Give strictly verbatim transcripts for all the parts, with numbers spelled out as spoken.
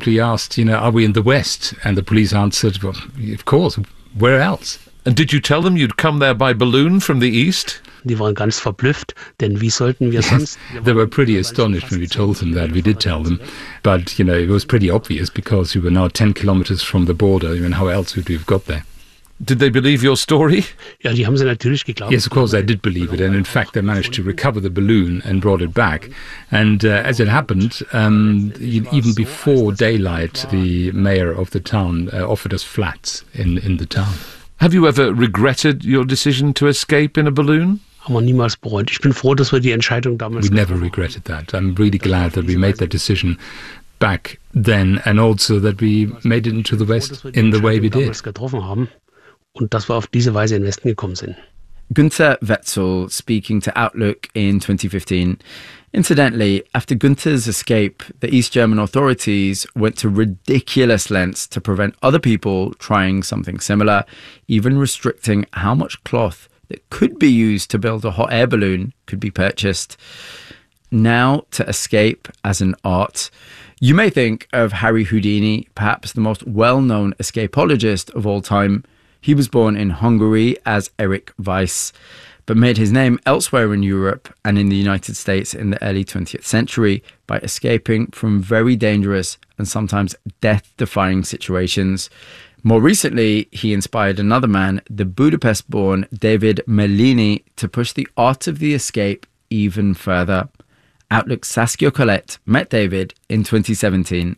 simply asked, you know, are we in the West? And the police answered, well, of course, where else? And did you tell them you'd come there by balloon from the east? Die waren ganz verblüfft, denn wie sollten wir sonst? They were pretty astonished when we told them that. We did tell them. But, you know, it was pretty obvious because we were now ten kilometers from the border. I mean, how else would we have got there? Did they believe your story? Ja, die haben sie natürlich geglaubt. Yes, of course they did believe it. And in fact, they managed to recover the balloon and brought it back. And uh, as it happened, um, even before daylight, the mayor of the town uh, offered us flats in, in the town. Have you ever regretted your decision to escape in a balloon? Haben wir niemals bereut. Ich bin froh, dass wir die Entscheidung damals. We never regretted that. I'm really glad that we made that decision back then, and also that we made it into the West in the way we did. Getroffen haben und dass wir auf diese Weise in den Westen gekommen sind. Günter Wetzel speaking to Outlook in twenty fifteen. Incidentally, after Günter's escape, the East German authorities went to ridiculous lengths to prevent other people trying something similar, even restricting how much cloth that could be used to build a hot air balloon could be purchased. Now, to escape as an art, you may think of Harry Houdini, perhaps the most well-known escapologist of all time. He was born in Hungary as Erich Weiss, but made his name elsewhere in Europe and in the United States in the early twentieth century by escaping from very dangerous and sometimes death-defying situations. More recently, he inspired another man, the Budapest-born David Merlini, to push the art of the escape even further. Outlook's Saskia Colette met David in twenty seventeen.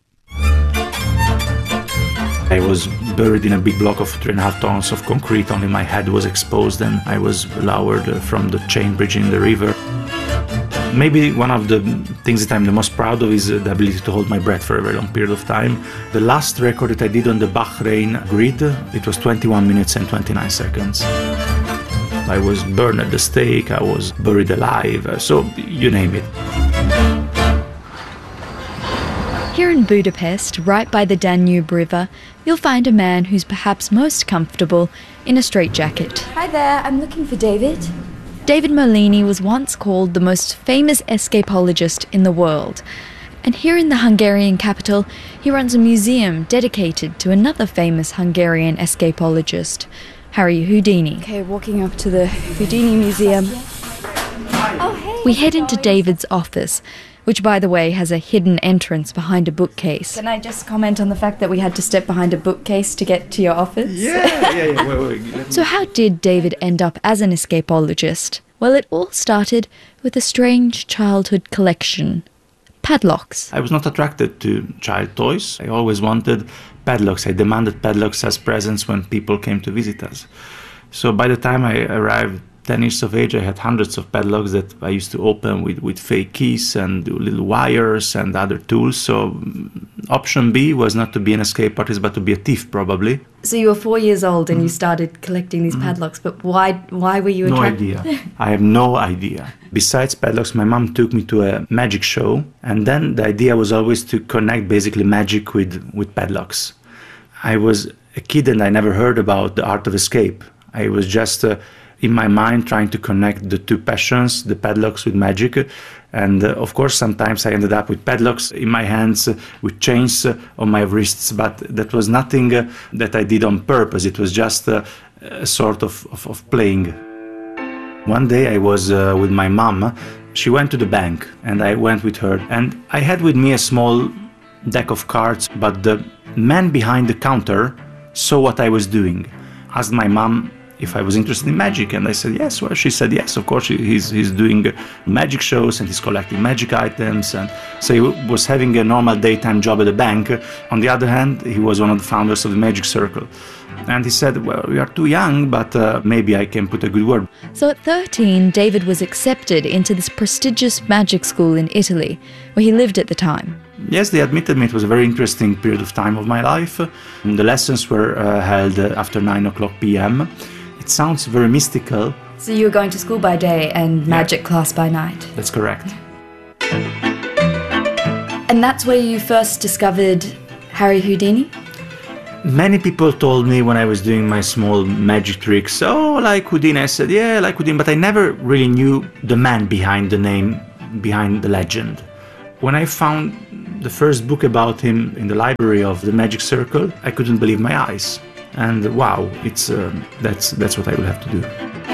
I was buried in a big block of three and a half tons of concrete. Only my head was exposed and I was lowered from the chain bridge in the river. Maybe one of the things that I'm the most proud of is the ability to hold my breath for a very long period of time. The last record that I did on the Bahrain grid, it was twenty-one minutes and twenty-nine seconds. I was burned at the stake, I was buried alive, so you name it. Here in Budapest, right by the Danube River, you'll find a man who's perhaps most comfortable in a straitjacket. Hi there, I'm looking for David. David Merlini was once called the most famous escapologist in the world. And here in the Hungarian capital, he runs a museum dedicated to another famous Hungarian escapologist, Harry Houdini. Okay, walking up to the Houdini Museum. Oh, hey. We head into David's office, which, by the way, has a hidden entrance behind a bookcase. Can I just comment on the fact that we had to step behind a bookcase to get to your office? Yeah, yeah, yeah. Wait, wait, so how did David end up as an escapologist? Well, it all started with a strange childhood collection. Padlocks. I was not attracted to child toys. I always wanted padlocks. I demanded padlocks as presents when people came to visit us. So by the time I arrived ten years of age, I had hundreds of padlocks that I used to open with, with fake keys and little wires and other tools. So option B was not to be an escape artist, but to be a thief, probably. So you were four years old and mm. you started collecting these mm. padlocks, but why why were you attracted? No idea. I have no idea. Besides padlocks, my mom took me to a magic show, and then the idea was always to connect basically magic with, with padlocks. I was a kid and I never heard about the art of escape. I was just... Uh, in my mind, trying to connect the two passions, the padlocks with magic. And uh, of course, sometimes I ended up with padlocks in my hands, uh, with chains uh, on my wrists, but that was nothing uh, that I did on purpose. It was just uh, a sort of, of, of playing. One day I was uh, with my mom. She went to the bank and I went with her. And I had with me a small deck of cards, but the man behind the counter saw what I was doing. Asked my mom if I was interested in magic, and I said yes. Well, she said yes, of course, he's he's doing magic shows and he's collecting magic items, and so he was having a normal daytime job at the bank. On the other hand, he was one of the founders of the Magic Circle. And he said, well, we are too young, but uh, maybe I can put a good word. So at thirteen, David was accepted into this prestigious magic school in Italy, where he lived at the time. Yes, they admitted me. It was a very interesting period of time of my life. And the lessons were uh, held after nine o'clock p m It sounds very mystical. So you were going to school by day and magic yeah. class by night? That's correct. And that's where you first discovered Harry Houdini? Many people told me when I was doing my small magic tricks, oh, like Houdini. I said, yeah, like Houdini, but I never really knew the man behind the name, behind the legend. When I found the first book about him in the library of the Magic Circle, I couldn't believe my eyes. And wow, it's um, that's that's what I will have to do.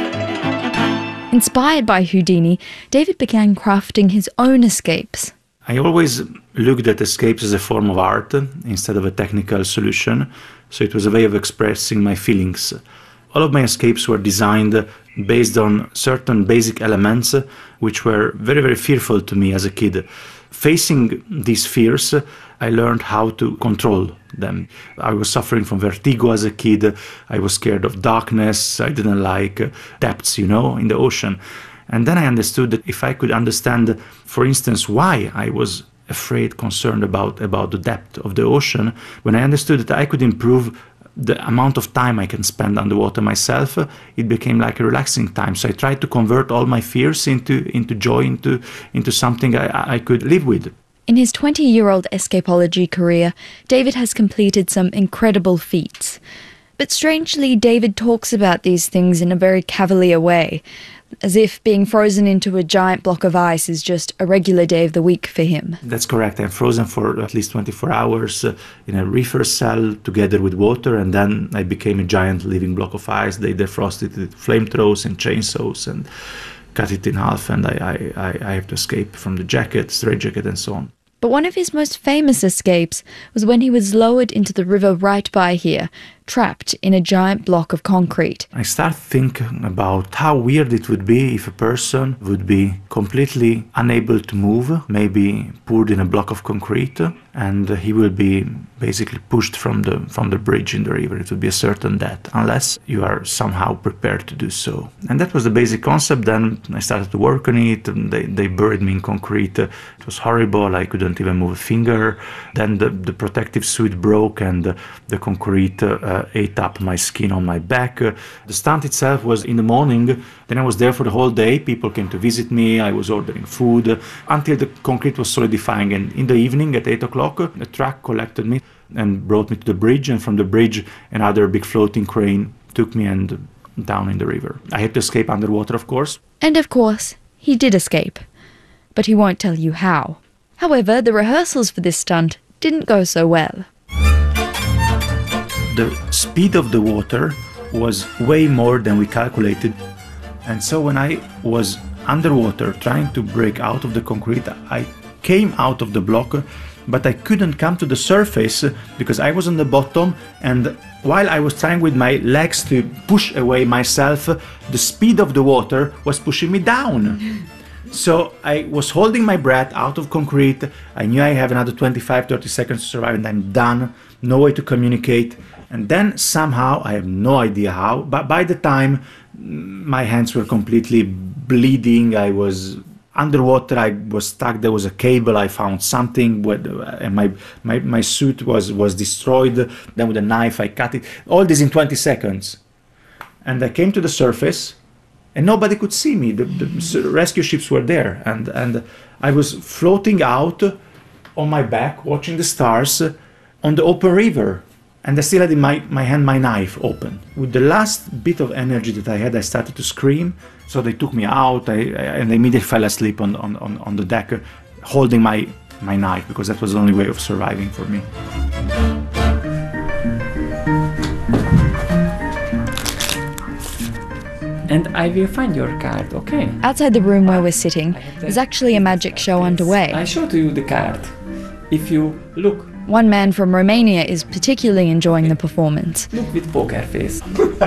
Inspired by Houdini, David began crafting his own escapes. I always looked at escapes as a form of art instead of a technical solution, so it was a way of expressing my feelings. All of my escapes were designed based on certain basic elements which were very, very fearful to me as a kid. Facing these fears, I learned how to control them. I was suffering from vertigo as a kid. I was scared of darkness. I didn't like depths, you know, in the ocean. And then I understood that if I could understand, for instance, why I was afraid, concerned about, about the depth of the ocean, when I understood that I could improve the amount of time I can spend underwater myself, it became like a relaxing time. So I tried to convert all my fears into, into joy, into, into something I, I could live with. In his twenty-year-old escapology career, David has completed some incredible feats. But strangely, David talks about these things in a very cavalier way, as if being frozen into a giant block of ice is just a regular day of the week for him. That's correct. I'm frozen for at least twenty-four hours uh, in a reefer cell together with water, and then I became a giant living block of ice. They defrosted it with flamethrowers and chainsaws and cut it in half, and I, I, I have to escape from the jacket, straitjacket, and so on. But one of his most famous escapes was when he was lowered into the river right by here, trapped in a giant block of concrete. I started thinking about how weird it would be if a person would be completely unable to move, maybe poured in a block of concrete, and he will be basically pushed from the from the bridge in the river. It would be a certain death, unless you are somehow prepared to do so. And that was the basic concept. Then I started to work on it, and they, they buried me in concrete. It was horrible. I couldn't even move a finger. Then the, the protective suit broke, and the, the concrete uh, ate up my skin on my back. Uh, the stunt itself was in the morning. Then I was there for the whole day. People came to visit me. I was ordering food uh, until the concrete was solidifying. And in the evening at eight o'clock, a truck collected me and brought me to the bridge. And from the bridge, another big floating crane took me and down in the river. I had to escape underwater, of course. And of course, he did escape. But he won't tell you how. However, the rehearsals for this stunt didn't go so well. The speed of the water was way more than we calculated. And so when I was underwater trying to break out of the concrete, I came out of the block, but I couldn't come to the surface because I was on the bottom, and while I was trying with my legs to push away myself, the speed of the water was pushing me down. So I was holding my breath out of concrete. I knew I have another twenty-five, thirty seconds to survive and I'm done. No way to communicate. And then somehow, I have no idea how, but by the time my hands were completely bleeding, I was underwater, I was stuck, there was a cable, I found something, and my, my, my suit was, was destroyed. Then with a knife, I cut it. All this in twenty seconds. And I came to the surface, and nobody could see me. The, the rescue ships were there, and, and I was floating out on my back, watching the stars on the open river. And I still had in my, my hand my knife open. With the last bit of energy that I had, I started to scream. So they took me out, I, I, and I immediately fell asleep on, on, on the deck, uh, holding my, my knife, because that was the only way of surviving for me. And I will find your card, okay? Outside the room where we're sitting, there's actually a magic show underway. I showed you the card. If you look... One man from Romania is particularly enjoying the performance. Look with poker face.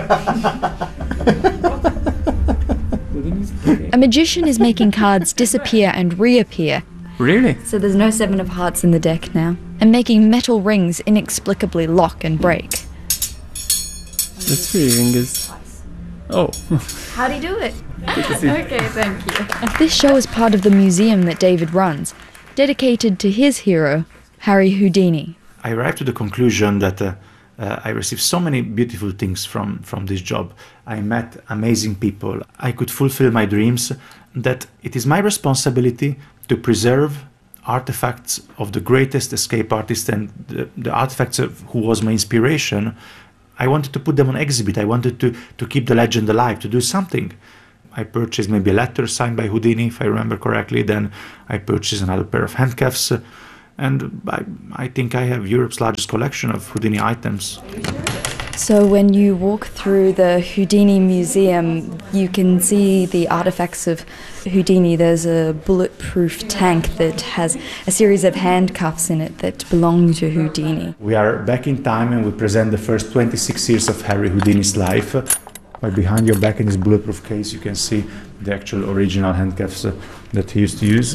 A magician is making cards disappear and reappear. Really? So there's no seven of hearts in the deck now. And making metal rings inexplicably lock and break. The three fingers. Oh. How'd he do it? Okay, thank you. This show is part of the museum that David runs, dedicated to his hero, Harry Houdini. I arrived to the conclusion that uh, uh, I received so many beautiful things from, from this job. I met amazing people. I could fulfill my dreams, that it is my responsibility to preserve artifacts of the greatest escape artist and the, the artifacts of who was my inspiration. I wanted to put them on exhibit. I wanted to, to keep the legend alive, to do something. I purchased maybe a letter signed by Houdini, if I remember correctly. Then I purchased another pair of handcuffs. And I, I think I have Europe's largest collection of Houdini items. So when you walk through the Houdini Museum, you can see the artifacts of Houdini. There's a bulletproof tank that has a series of handcuffs in it that belong to Houdini. We are back in time and we present the first twenty-six years of Harry Houdini's life. Right behind your back in this bulletproof case, you can see the actual original handcuffs uh, that he used to use.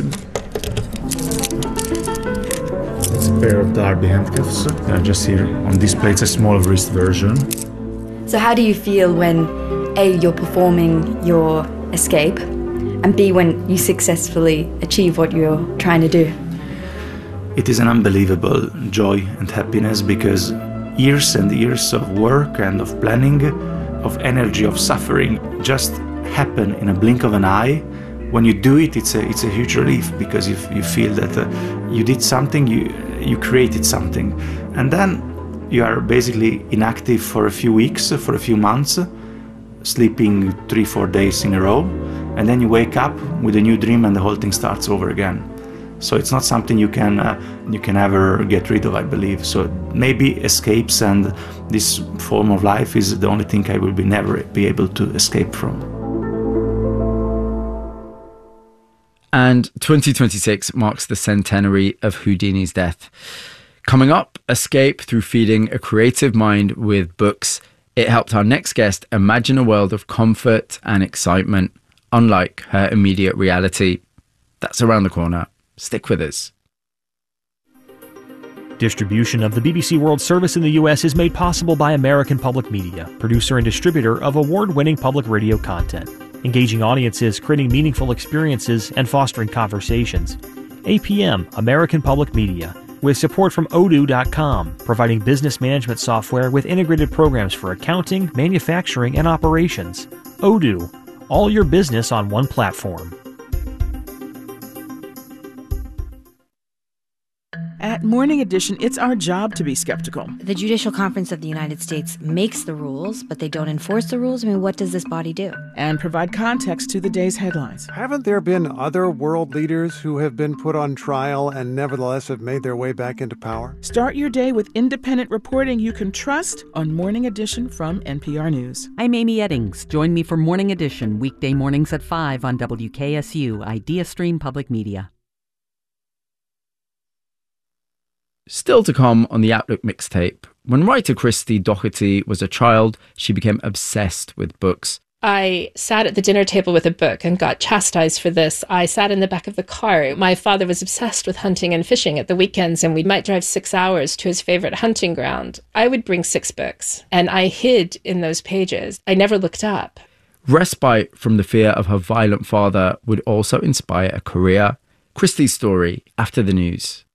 It's a pair of Darby handcuffs. They're just here on display. It's a small wrist version. So how do you feel when A, you're performing your escape, and B, when you successfully achieve what you're trying to do? It is an unbelievable joy and happiness because years and years of work and of planning, of energy, of suffering just happen in a blink of an eye. When you do it, it's a it's a huge relief because you you feel that uh, you did something, you you created something, and then you are basically inactive for a few weeks, for a few months, sleeping three four days in a row, and then you wake up with a new dream and the whole thing starts over again. So it's not something you can uh, you can ever get rid of, I believe. So maybe escapes and this form of life is the only thing I will be never be able to escape from. And twenty twenty-six marks the centenary of Houdini's death. Coming up, escape through feeding a creative mind with books. It helped our next guest imagine a world of comfort and excitement, unlike her immediate reality. That's around the corner. Stick with us. Distribution of the B B C World Service in the U S is made possible by American Public Media, producer and distributor of award-winning public radio content, engaging audiences, creating meaningful experiences, and fostering conversations. A P M, American Public Media, with support from odoo dot com, providing business management software with integrated programs for accounting, manufacturing, and operations. Odoo, all your business on one platform. At Morning Edition, it's our job to be skeptical. The Judicial Conference of the United States makes the rules, but they don't enforce the rules. I mean, what does this body do? And provide context to the day's headlines. Haven't there been other world leaders who have been put on trial and nevertheless have made their way back into power? Start your day with independent reporting you can trust on Morning Edition from N P R News. I'm Amy Eddings. Join me for Morning Edition, weekday mornings at five on W K S U, IdeaStream Public Media. Still to come on the Outlook mixtape. When writer Christy Doherty was a child, she became obsessed with books. I sat at the dinner table with a book and got chastised for this. I sat in the back of the car. My father was obsessed with hunting and fishing at the weekends, and we might drive six hours to his favorite hunting ground. I would bring six books, and I hid in those pages. I never looked up. Respite from the fear of her violent father would also inspire a career. Christy's story after the news.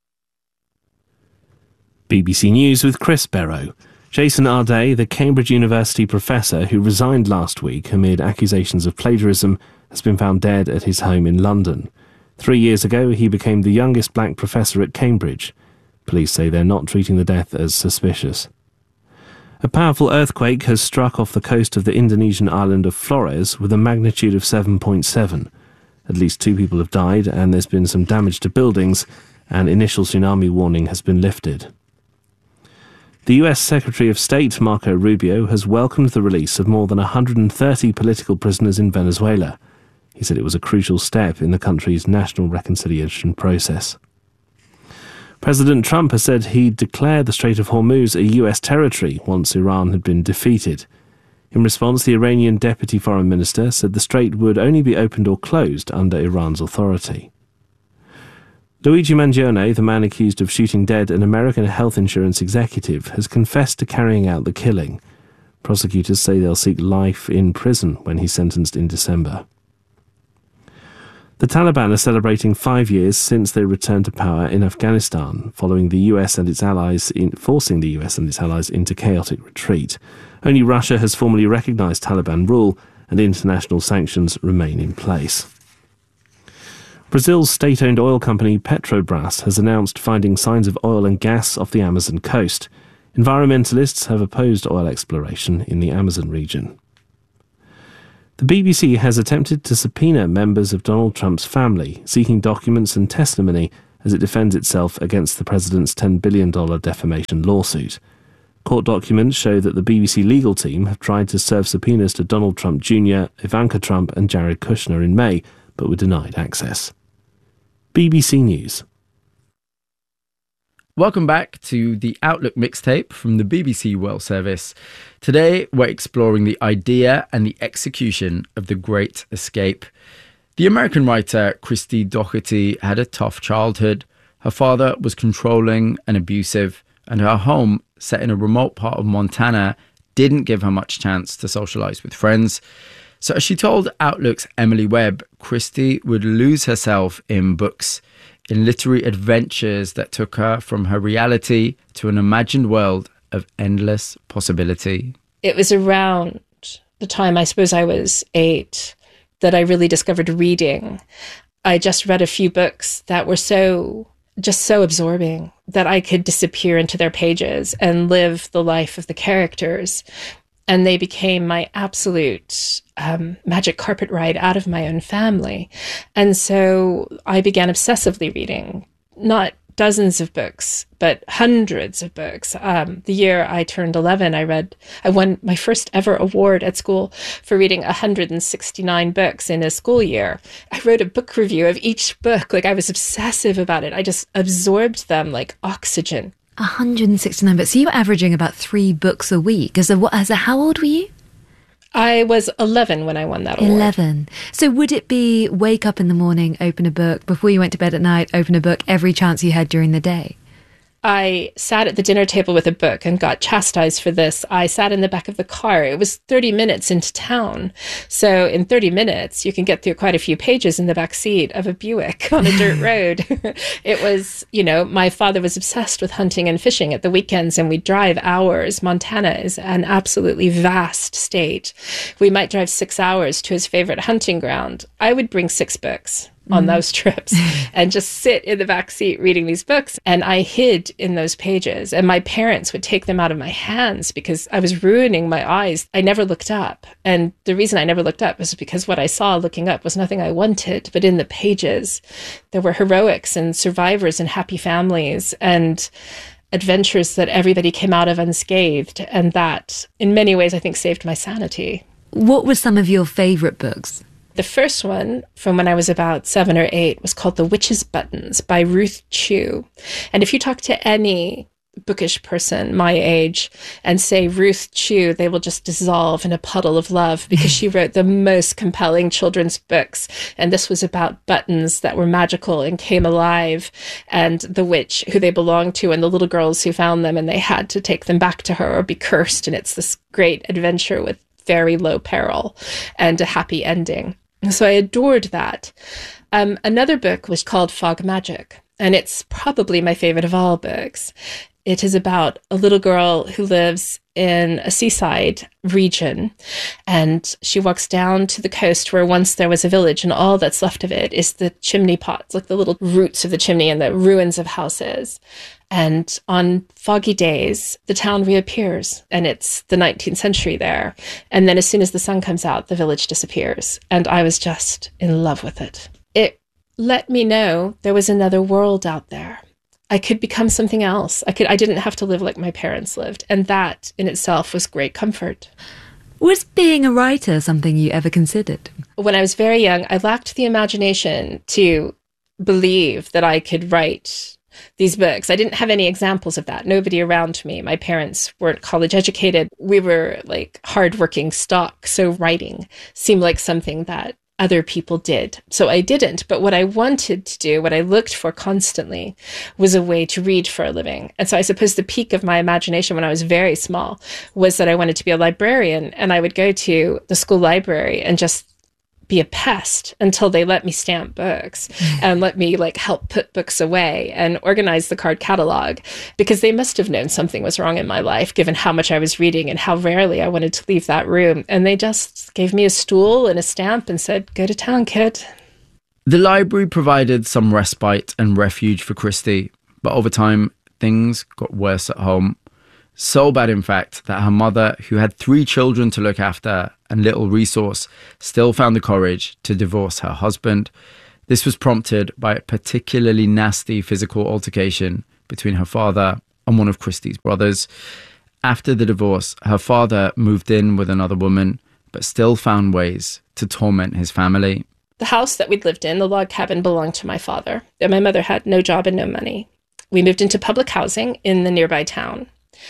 B B C News with Chris Barrow. Jason Arday, the Cambridge University professor who resigned last week amid accusations of plagiarism, has been found dead at his home in London. Three years ago, he became the youngest black professor at Cambridge. Police say they're not treating the death as suspicious. A powerful earthquake has struck off the coast of the Indonesian island of Flores with a magnitude of seven point seven. At least two people have died and there's been some damage to buildings. An initial tsunami warning has been lifted. The U S Secretary of State, Marco Rubio, has welcomed the release of more than one hundred thirty political prisoners in Venezuela. He said it was a crucial step in the country's national reconciliation process. President Trump has said he'd declare the Strait of Hormuz a U S territory once Iran had been defeated. In response, the Iranian Deputy Foreign Minister said the strait would only be opened or closed under Iran's authority. Luigi Mangione, the man accused of shooting dead an American health insurance executive, has confessed to carrying out the killing. Prosecutors say they'll seek life in prison when he's sentenced in December. The Taliban are celebrating five years since they returned to power in Afghanistan, following the U S and its allies in forcing the U S and its allies into chaotic retreat. Only Russia has formally recognised Taliban rule, and international sanctions remain in place. Brazil's state-owned oil company Petrobras has announced finding signs of oil and gas off the Amazon coast. Environmentalists have opposed oil exploration in the Amazon region. The B B C has attempted to subpoena members of Donald Trump's family, seeking documents and testimony as it defends itself against the president's ten billion dollars defamation lawsuit. Court documents show that the B B C legal team have tried to serve subpoenas to Donald Trump Junior, Ivanka Trump and Jared Kushner in May, but were denied access. B B C News. Welcome back to the Outlook mixtape from the B B C World Service. Today, we're exploring the idea and the execution of the Great Escape. The American writer Christy Doherty had a tough childhood. Her father was controlling and abusive, and her home, set in a remote part of Montana, didn't give her much chance to socialize with friends. So as she told Outlook's Emily Webb, Christy would lose herself in books, in literary adventures that took her from her reality to an imagined world of endless possibility. It was around the time, I suppose I was eight, that I really discovered reading. I just read a few books that were so, just so absorbing that I could disappear into their pages and live the life of the characters. And they became my absolute um, magic carpet ride out of my own family. And so I began obsessively reading, not dozens of books, but hundreds of books. Um, the year I turned eleven, I read, I won my first ever award at school for reading one hundred sixty-nine books in a school year. I wrote a book review of each book. Like, I was obsessive about it. I just absorbed them like oxygen. one hundred sixty-nine books. So you were averaging about three books a week. As a, what, as a, how old were you? I was eleven when I won that award. eleven. So would it be wake up in the morning, open a book, before you went to bed at night, open a book every chance you had during the day? I sat at the dinner table with a book and got chastised for this. I sat in the back of the car. It was thirty minutes into town. So in thirty minutes, you can get through quite a few pages in the back seat of a Buick on a dirt road. It was, you know, my father was obsessed with hunting and fishing at the weekends, and we'd drive hours. Montana is an absolutely vast state. We might drive six hours to his favorite hunting ground. I would bring six books on those trips and just sit in the back seat reading these books. And I hid in those pages, and my parents would take them out of my hands because I was ruining my eyes. I never looked up. And the reason I never looked up was because what I saw looking up was nothing I wanted. But in the pages, there were heroics and survivors and happy families and adventures that everybody came out of unscathed. And that, in many ways, I think saved my sanity. What were some of your favorite books? The first one, from when I was about seven or eight, was called The Witch's Buttons by Ruth Chew. And if you talk to any bookish person my age and say Ruth Chew, they will just dissolve in a puddle of love because she wrote the most compelling children's books. And this was about buttons that were magical and came alive, and the witch who they belonged to and the little girls who found them, and they had to take them back to her or be cursed. And it's this great adventure with very low peril and a happy ending. So I adored that. Um, another book was called Fog Magic, and it's probably my favorite of all books. It is about a little girl who lives in a seaside region, and she walks down to the coast where once there was a village, and all that's left of it is the chimney pots, like the little roots of the chimney and the ruins of houses. And on foggy days, the town reappears, and it's the nineteenth century there. And then as soon as the sun comes out, the village disappears. And I was just in love with it. It let me know there was another world out there. I could become something else. I could. I didn't have to live like my parents lived. And that in itself was great comfort. Was being a writer something you ever considered? When I was very young, I lacked the imagination to believe that I could write these books. I didn't have any examples of that. Nobody around me. My parents weren't college educated. We were like hardworking stock. So writing seemed like something that other people did. So I didn't. But what I wanted to do, what I looked for constantly, was a way to read for a living. And so I suppose the peak of my imagination when I was very small was that I wanted to be a librarian, and I would go to the school library and just be a pest until they let me stamp books and let me like help put books away and organize the card catalog, because they must have known something was wrong in my life given how much I was reading and how rarely I wanted to leave that room. And they just gave me a stool and a stamp and said, go to town, kid. The library provided some respite and refuge for Christy, but over time things got worse at home. So bad, in fact, that her mother, who had three children to look after and little resource, still found the courage to divorce her husband. This was prompted by a particularly nasty physical altercation between her father and one of Christie's brothers. After the divorce, her father moved in with another woman, but still found ways to torment his family. The house that we'd lived in, the log cabin, belonged to my father. And my mother had no job and no money. We moved into public housing in the nearby town.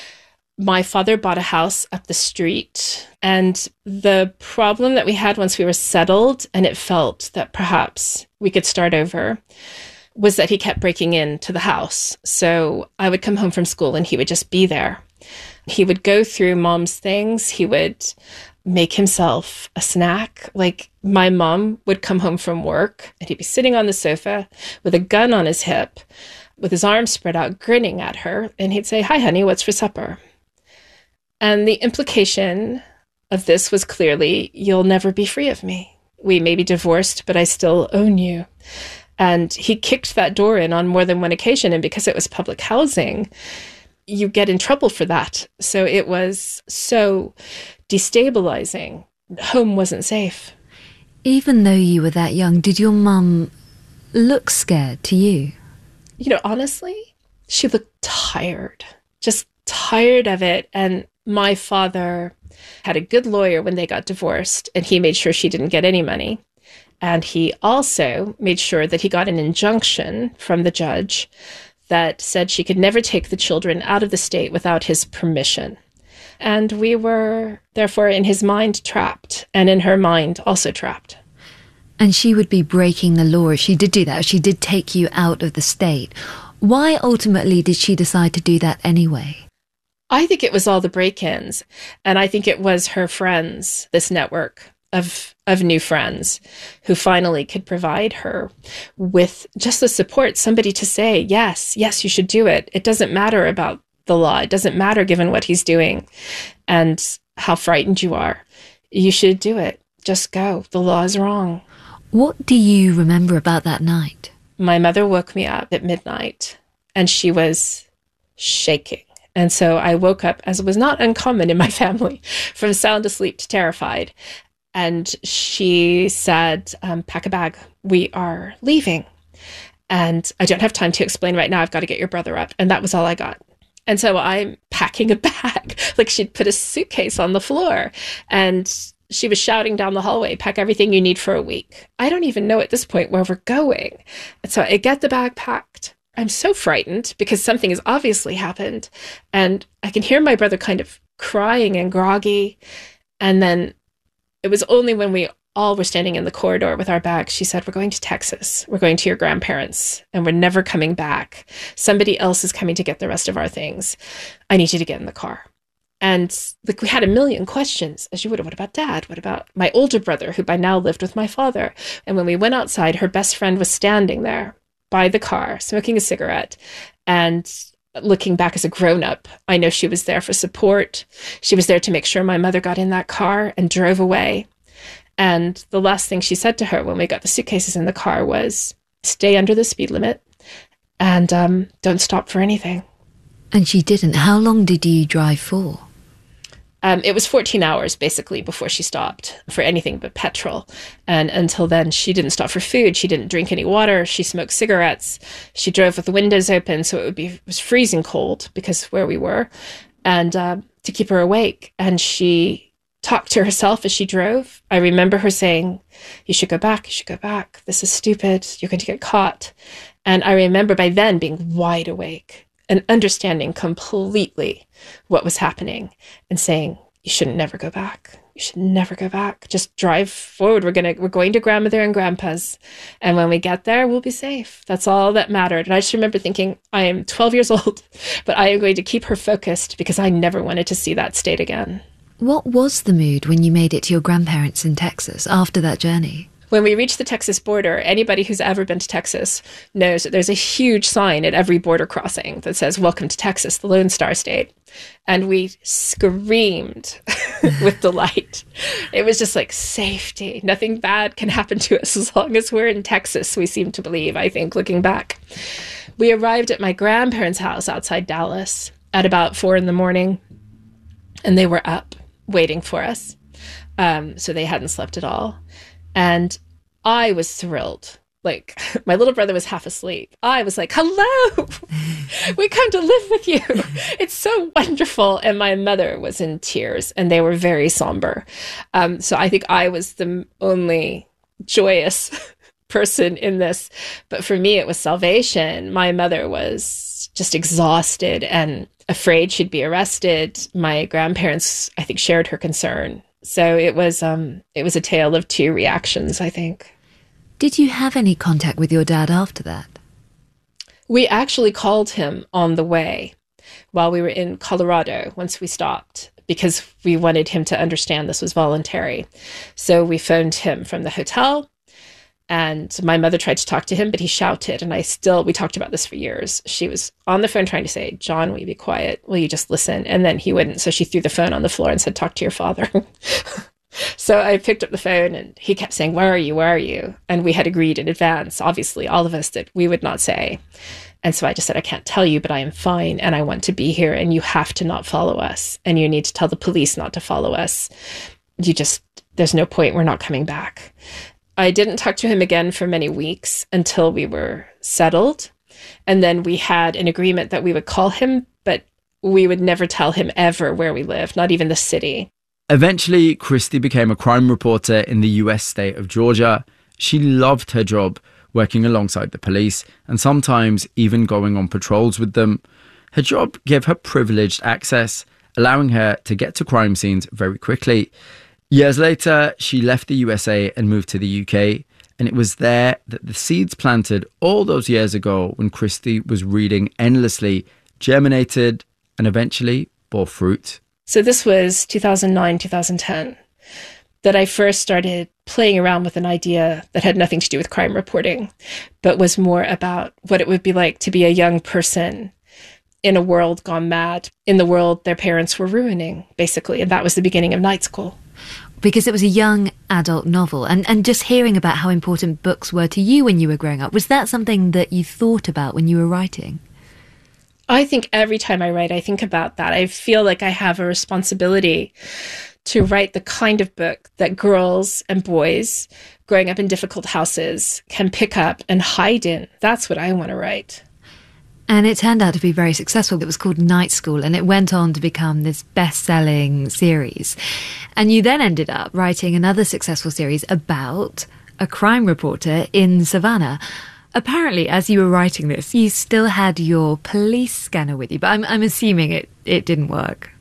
My father bought a house up the street. And the problem that we had once we were settled, and it felt that perhaps we could start over, was that he kept breaking into the house. So I would come home from school and he would just be there. He would go through mom's things. He would make himself a snack. Like, my mom would come home from work and he'd be sitting on the sofa with a gun on his hip, with his arms spread out, grinning at her. And he'd say, "Hi, honey, what's for supper?" And the implication of this was clearly, you'll never be free of me. We may be divorced, but I still own you. And he kicked that door in on more than one occasion. And because it was public housing, you get in trouble for that. So it was so destabilizing. Home wasn't safe. Even though you were that young, did your mum look scared to you? You know, honestly, she looked tired, just tired of it. And my father had a good lawyer when they got divorced, and he made sure she didn't get any money. And he also made sure that he got an injunction from the judge that said she could never take the children out of the state without his permission. And we were, therefore, in his mind trapped, and in her mind also trapped. And she would be breaking the law if she did do that, if she did take you out of the state. Why ultimately did she decide to do that anyway? I think it was all the break-ins, and I think it was her friends, this network of of new friends, who finally could provide her with just the support, somebody to say, yes, yes, you should do it. It doesn't matter about the law. It doesn't matter given what he's doing and how frightened you are. You should do it. Just go. The law is wrong. What do you remember about that night? My mother woke me up at midnight, and she was shaking. And so I woke up, as was not uncommon in my family, from sound asleep to terrified. And she said, um, pack a bag. We are leaving. And I don't have time to explain right now. I've got to get your brother up. And that was all I got. And so I'm packing a bag. Like, she'd put a suitcase on the floor. And she was shouting down the hallway, pack everything you need for a week. I don't even know at this point where we're going. And so I get the bag packed. I'm so frightened because something has obviously happened. And I can hear my brother kind of crying and groggy. And then it was only when we all were standing in the corridor with our bags, she said, we're going to Texas. We're going to your grandparents, and we're never coming back. Somebody else is coming to get the rest of our things. I need you to get in the car. And like, we had a million questions, as you would. What about Dad? What about my older brother, who by now lived with my father? And when we went outside, her best friend was standing there by the car, smoking a cigarette. And looking back as a grown-up, I know she was there for support. She was there to make sure my mother got in that car and drove away. And the last thing she said to her when we got the suitcases in the car was, stay under the speed limit and um, don't stop for anything. And she didn't. How long did you drive for? Um, it was fourteen hours, basically, before she stopped for anything but petrol. And until then, she didn't stop for food. She didn't drink any water. She smoked cigarettes. She drove with the windows open, so it would be it was freezing cold because where we were, and uh, to keep her awake. And she talked to herself as she drove. I remember her saying, you should go back. You should go back. This is stupid. You're going to get caught. And I remember by then being wide awake and understanding completely what was happening and saying, you should never go back. You should never go back. Just drive forward. We're going to, we're going to grandmother and grandpa's. And when we get there, we'll be safe. That's all that mattered. And I just remember thinking, I am twelve years old, but I am going to keep her focused because I never wanted to see that state again. What was the mood when you made it to your grandparents in Texas after that journey? When we reached the Texas border, anybody who's ever been to Texas knows that there's a huge sign at every border crossing that says, welcome to Texas, the Lone Star State. And we screamed with delight. It was just like safety. Nothing bad can happen to us as long as we're in Texas, we seem to believe, I think, looking back. We arrived at my grandparents' house outside Dallas at about four in the morning, and they were up waiting for us. Um, so they hadn't slept at all. And I was thrilled Like, my little brother was half asleep. I was like, hello, we come to live with you. It's so wonderful. And my mother was in tears, and they were very somber. Um, so I think I was the only joyous person in this. But for me, it was salvation. My mother was just exhausted and afraid she'd be arrested. My grandparents, I think, shared her concern. So it was, um, it was a tale of two reactions, I think. Did you have any contact with your dad after that? We actually called him on the way while we were in Colorado once we stopped, because we wanted him to understand this was voluntary. So we phoned him from the hotel, and my mother tried to talk to him, but he shouted. And I still, we talked about this for years. She was on the phone trying to say, John, will you be quiet? Will you just listen? And then he wouldn't. So she threw the phone on the floor and said, talk to your father. So I picked up the phone, and he kept saying, where are you? Where are you? And we had agreed in advance, obviously, all of us, that we would not say. And so I just said, I can't tell you, but I am fine, and I want to be here, and you have to not follow us. And you need to tell the police not to follow us. You just, there's no point. We're not coming back. I didn't talk to him again for many weeks until we were settled. And then we had an agreement that we would call him, but we would never tell him ever where we lived, not even the city. Eventually, Christy became a crime reporter in the U S state of Georgia. She loved her job, working alongside the police and sometimes even going on patrols with them. Her job gave her privileged access, allowing her to get to crime scenes very quickly. Years later, she left the U S A and moved to the U K, and it was there that the seeds planted all those years ago when Christy was reading endlessly germinated and eventually bore fruit. So this was two thousand nine, two thousand ten, that I first started playing around with an idea that had nothing to do with crime reporting, but was more about what it would be like to be a young person in a world gone mad, in the world their parents were ruining, basically. And that was the beginning of Night School. Because it was a young adult novel, and, and just hearing about how important books were to you when you were growing up, was that something that you thought about when you were writing? I think every time I write, I think about that. I feel like I have a responsibility to write the kind of book that girls and boys growing up in difficult houses can pick up and hide in. That's what I want to write. And it turned out to be very successful. It was called Night School, and it went on to become this best-selling series. And you then ended up writing another successful series about a crime reporter in Savannah. Apparently, as you were writing this, you still had your police scanner with you, but I'm, I'm assuming it, it didn't work.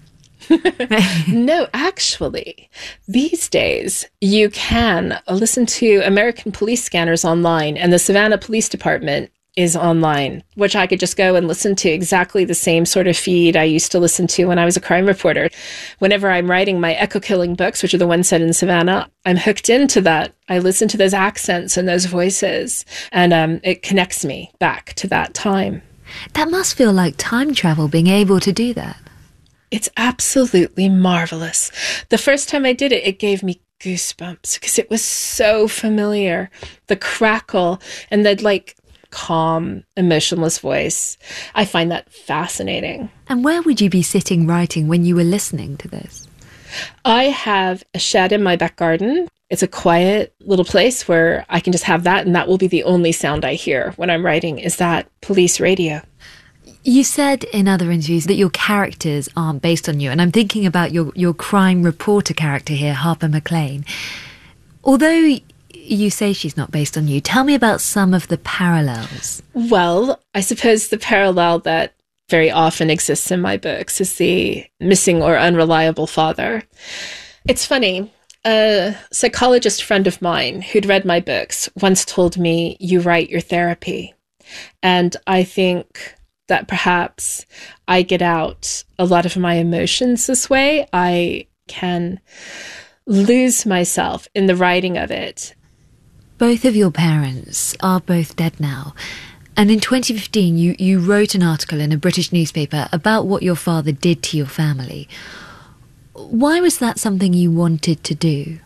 No, actually, these days you can listen to American police scanners online, and the Savannah Police Department is online, which I could just go and listen to exactly the same sort of feed I used to listen to when I was a crime reporter. Whenever I'm writing my echo-killing books, which are the ones set in Savannah, I'm hooked into that. I listen to those accents and those voices, and um, it connects me back to that time. That must feel like time travel, being able to do that. It's absolutely marvelous. The first time I did it, it gave me goosebumps because it was so familiar. The crackle and the, like, calm, emotionless voice. I find that fascinating. And where would you be sitting writing when you were listening to this? I have a shed in my back garden. It's a quiet little place where I can just have that, and that will be the only sound I hear when I'm writing, is that police radio. You said in other interviews that your characters aren't based on you, and I'm thinking about your, your crime reporter character here, Harper McLean. Although you say she's not based on you, tell me about some of the parallels. Well, I suppose the parallel that very often exists in my books is the missing or unreliable father. It's funny. A psychologist friend of mine who'd read my books once told me, you write your therapy. And I think that perhaps I get out a lot of my emotions this way. I can lose myself in the writing of it. Both of your parents are both dead now. And in twenty fifteen, you, you wrote an article in a British newspaper about what your father did to your family. Why was that something you wanted to do?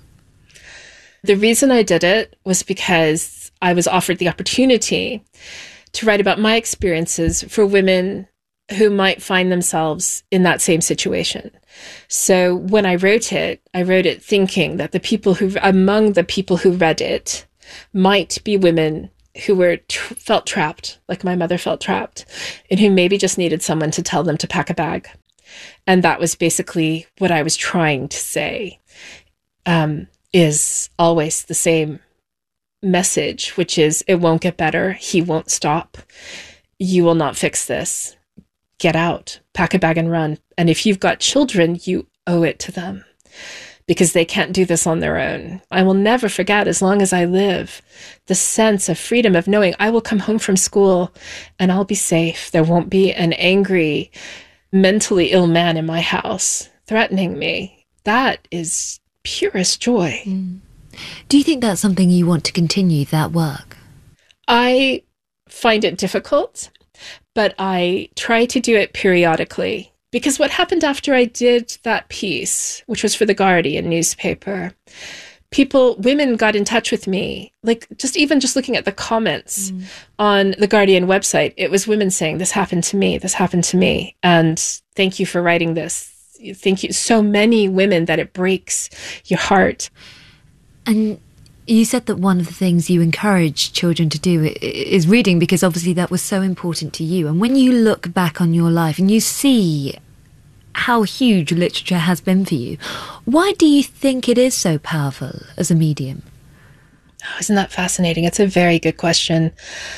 The reason I did it was because I was offered the opportunity to write about my experiences for women who might find themselves in that same situation. So when I wrote it, I wrote it thinking that the people who, among the people who read it, might be women who were tr- felt trapped, like my mother felt trapped, and who maybe just needed someone to tell them to pack a bag. And that was basically what I was trying to say, um, is always the same message, which is, it won't get better. He won't stop. You will not fix this. Get out, pack a bag and run. And if you've got children, you owe it to them, because they can't do this on their own. I will never forget, as long as I live, the sense of freedom of knowing I will come home from school and I'll be safe. There won't be an angry, mentally ill man in my house threatening me. That is purest joy. Mm. Do you think that's something you want to continue, that work? I find it difficult, but I try to do it periodically. Because what happened after I did that piece, which was for the Guardian newspaper, people, women got in touch with me, like just even just looking at the comments mm. on the Guardian website, it was women saying, this happened to me, this happened to me. And thank you for writing this. Thank you. So many women that it breaks your heart. And you said that one of the things you encourage children to do is reading, because obviously that was so important to you. And when you look back on your life and you see how huge literature has been for you, why do you think it is so powerful as a medium? Oh, isn't that fascinating? It's a very good question.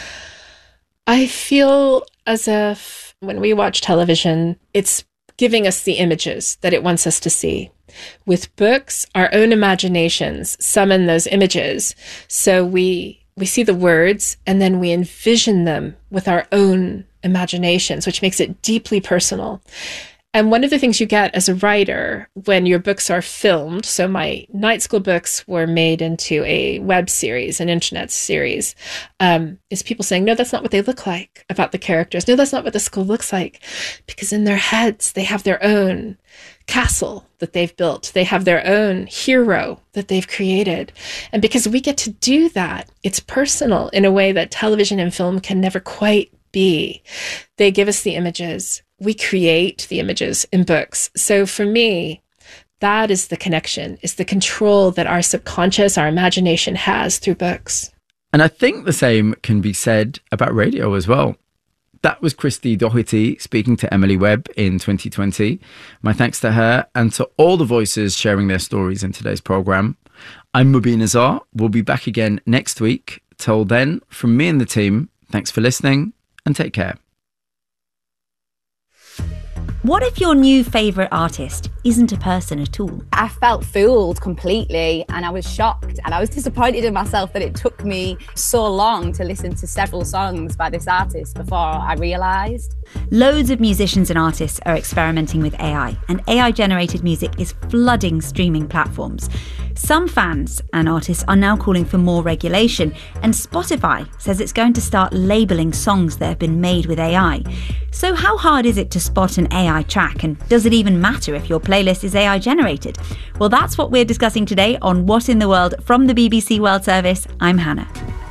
I feel as if when we watch television, it's giving us the images that it wants us to see. With books, our own imaginations summon those images. So we we see the words and then we envision them with our own imaginations, which makes it deeply personal. And one of the things you get as a writer when your books are filmed, so my night school books were made into a web series, an internet series, um, is people saying, no, that's not what they look like about the characters. No, that's not what the school looks like. Because in their heads, they have their own castle that they've built. They have their own hero that they've created. And because we get to do that, it's personal in a way that television and film can never quite be. They give us the images. We create the images in books. So for me, that is the connection, is the control that our subconscious, our imagination has through books. And I think the same can be said about radio as well. That was Christy Doherty speaking to Emily Webb in twenty twenty. My thanks to her and to all the voices sharing their stories in today's programme. I'm Mubin Azar. We'll be back again next week. Till then, from me and the team, thanks for listening and take care. What if your new favourite artist isn't a person at all? I felt fooled completely and I was shocked and I was disappointed in myself that it took me so long to listen to several songs by this artist before I realised. Loads of musicians and artists are experimenting with A I, and A I-generated music is flooding streaming platforms. Some fans and artists are now calling for more regulation, and Spotify says it's going to start labelling songs that have been made with A I. So how hard is it to spot an A I track, and does it even matter if your playlist is A I generated? Well, that's what we're discussing today on What in the World from the B B C World Service. I'm Hannah.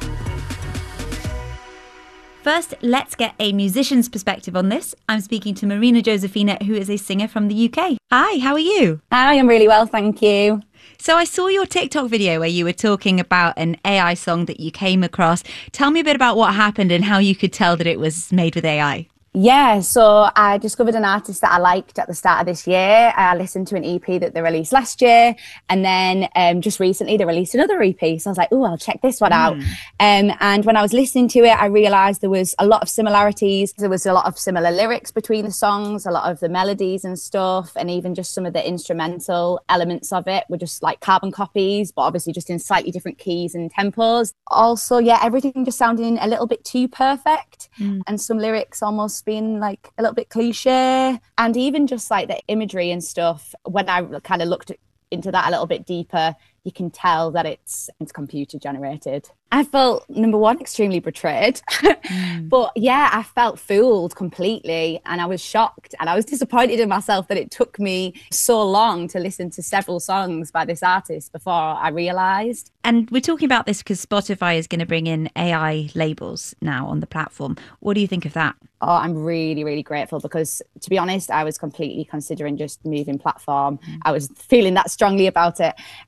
First, let's get a musician's perspective on this. I'm speaking to Marina Josephina, who is a singer from the U K. Hi, how are you? Hi, I'm really well, thank you. So I saw your TikTok video where you were talking about an A I song that you came across. Tell me a bit about what happened and how you could tell that it was made with A I. Yeah, so I discovered an artist that I liked at the start of this year. I listened to an E P that they released last year, and then um, just recently they released another E P. So I was like, oh, I'll check this one mm. out. Um, and when I was listening to it, I realised there was a lot of similarities. There was a lot of similar lyrics between the songs, a lot of the melodies and stuff, and even just some of the instrumental elements of it were just like carbon copies, but obviously just in slightly different keys and tempos. Also, yeah, everything just sounding a little bit too perfect, mm. and some lyrics almost being like a little bit cliche, and even just like the imagery and stuff, when I kind of looked into that a little bit deeper, you can tell that it's it's computer generated. I felt, number one, extremely betrayed. mm. But yeah, I felt fooled completely and I was shocked and I was disappointed in myself that it took me so long to listen to several songs by this artist before I realised. And we're talking about this because Spotify is going to bring in A I labels now on the platform. What do you think of that? Oh, I'm really, really grateful because, to be honest, I was completely considering just moving platform. Mm. I was feeling that strongly about it because I love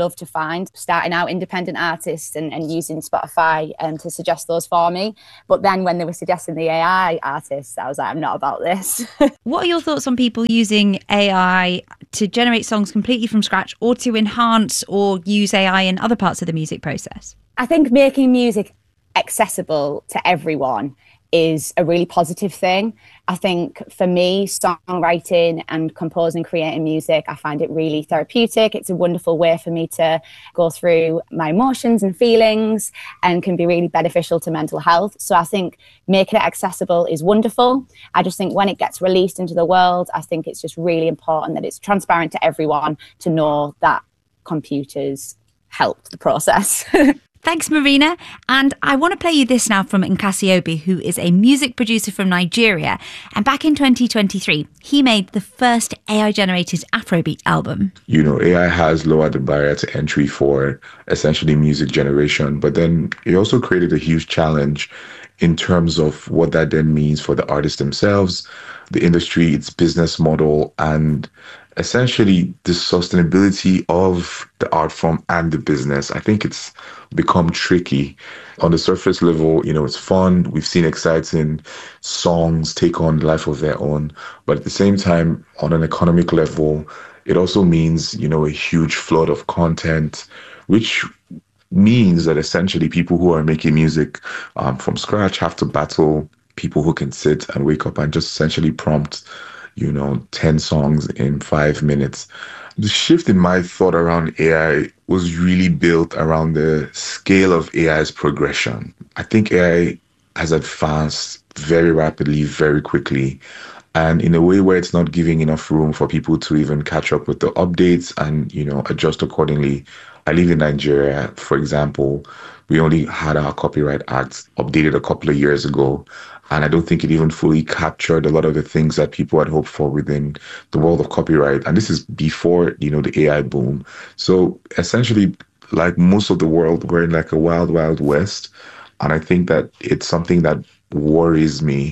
love to find starting out independent artists and, and using Spotify um, to suggest those for me. But then when they were suggesting the A I artists, I was like, I'm not about this. What are your thoughts on people using A I to generate songs completely from scratch, or to enhance or use A I in other parts of the music process? I think making music accessible to everyone is a really positive thing. I think for me, songwriting and composing, creating music, I find it really therapeutic. It's a wonderful way for me to go through my emotions and feelings, and can be really beneficial to mental health. So I think making it accessible is wonderful. I just think when it gets released into the world, I think it's just really important that it's transparent to everyone to know that computers helped the process. Thanks, Marina. And I want to play you this now from Nkasi Obi, who is a music producer from Nigeria. And back in twenty twenty-three, he made the first A I-generated Afrobeat album. You know, A I has lowered the barrier to entry for essentially music generation, but then it also created a huge challenge in terms of what that then means for the artists themselves, the industry, its business model, and essentially the sustainability of the art form and the business. I think it's become tricky. On the surface level, you know, it's fun. We've seen exciting songs take on life of their own. But at the same time, on an economic level, it also means, you know, a huge flood of content, which means that essentially people who are making music um, from scratch have to battle people who can sit and wake up and just essentially prompt, you know, ten songs in five minutes. The shift in my thought around A I was really built around the scale of A I's progression. I think A I has advanced very rapidly, very quickly, and in a way where it's not giving enough room for people to even catch up with the updates and, you know, adjust accordingly. I live in Nigeria, for example. We only had our Copyright Act updated a couple of years ago. And I don't think it even fully captured a lot of the things that people had hoped for within the world of copyright. And this is before, you know, the A I boom. So essentially, like most of the world, we're in like a wild, wild west. And I think that it's something that worries me.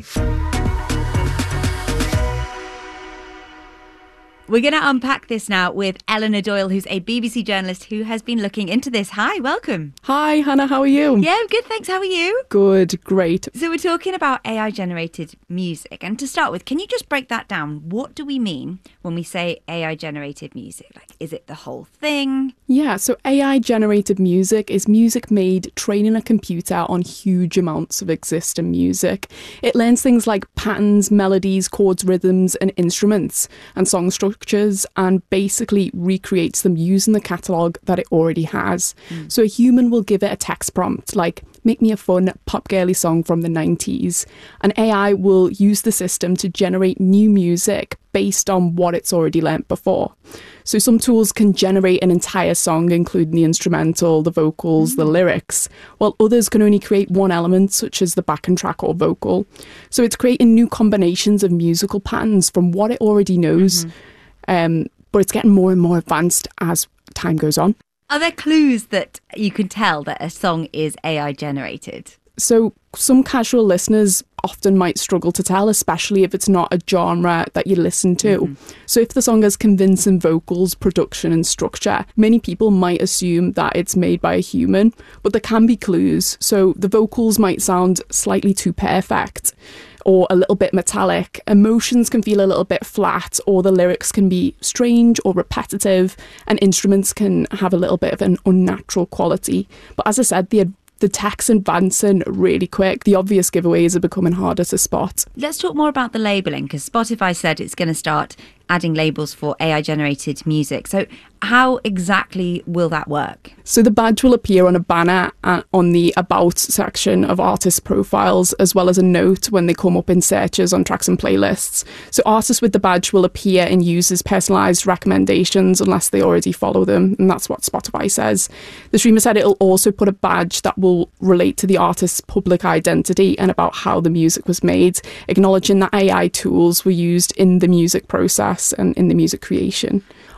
We're going to unpack this now with Eleanor Doyle, who's a B B C journalist who has been looking into this. Hi, welcome. Hi, Hannah, how are you? Yeah, I'm good, thanks. How are you? Good, great. So we're talking about A I-generated music. And to start with, can you just break that down? What do we mean when we say A I-generated music? Like, is it the whole thing? Yeah, so A I-generated music is music made training a computer on huge amounts of existing music. It learns things like patterns, melodies, chords, rhythms, and instruments, and song structures, and basically recreates them using the catalogue that it already has. Mm. So a human will give it a text prompt like, make me a fun pop girly song from the nineties. And A I will use the system to generate new music based on what it's already learnt before. So some tools can generate an entire song, including the instrumental, the vocals, mm. the lyrics, while others can only create one element, such as the backing track or vocal. So it's creating new combinations of musical patterns from what it already knows. Mm-hmm. Um, but it's getting more and more advanced as time goes on. Are there clues that you can tell that a song is A I generated? So some casual listeners often might struggle to tell, especially if it's not a genre that you listen to. Mm-hmm. So if the song has convincing vocals, production and structure, many people might assume that it's made by a human, but there can be clues. So the vocals might sound slightly too perfect or a little bit metallic. Emotions can feel a little bit flat, or the lyrics can be strange or repetitive, and instruments can have a little bit of an unnatural quality. But as I said, the The tech's advancing really quick. The obvious giveaways are becoming harder to spot. Let's talk more about the labelling, because Spotify said it's going to start adding labels for A I-generated music. So how exactly will that work? So the badge will appear on a banner on the About section of artist profiles, as well as a note when they come up in searches on tracks and playlists. So artists with the badge will appear in users' personalised recommendations unless they already follow them, and that's what Spotify says. The streamer said it'll also put a badge that will relate to the artist's public identity and about how the music was made, acknowledging that A I tools were used in the music process and in the music creation.